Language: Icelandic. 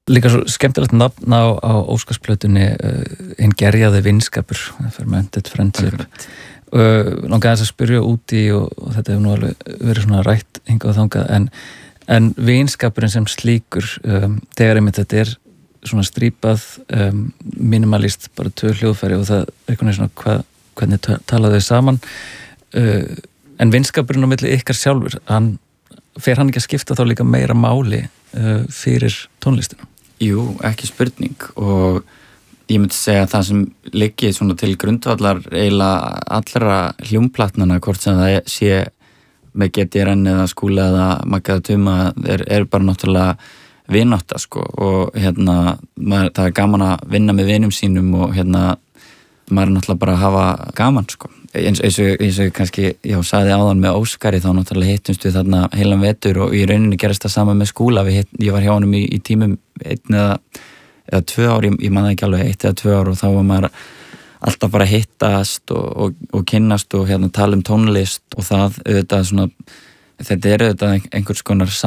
Líka svo skemmtilegt nafn á Óskarsplötunni, hinn gerjaði vinskapur, fermented friendship. Langaði þess að spyrja út í og þetta hefur nú alveg verið svona rætt hingað og þangað, en vinskapurinn sem slíkur, þegar einmitt þetta svona strípað, minimalist, bara 2 hljóðfæri og það eitthvað svona hvernig talaðu þau saman, en vinskapurinn á milli ykkar sjálfur, fer hann ekki að skipta þá líka meira máli fyrir tónlistina? Jú, ekki spurning, og ég myndi segja að það sem liggi svona til grundvallar eiginlega allra hljómplatnana, hvort sem það sé með GTRN eða Skúla eða Magga Tuma, er bara náttúrulega vinátta, sko, og það er gaman að vinna með vinum sínum og maður er náttúrulega bara að hafa gaman, sko. Eins og kannski, sagði áðan með Óskari, þá náttúrulega hittumst við þarna heilan vetur og í rauninni gerist það sama með Skúla. Ég var hjá honum í tímum 1 eða 2 ár, ég man það ekki alveg, 1 eða 2 ár, og þá var maður alltaf bara hittast og kynnast og tala um tónlist, og það auðvitað svona, þetta auðvitað einhvers konar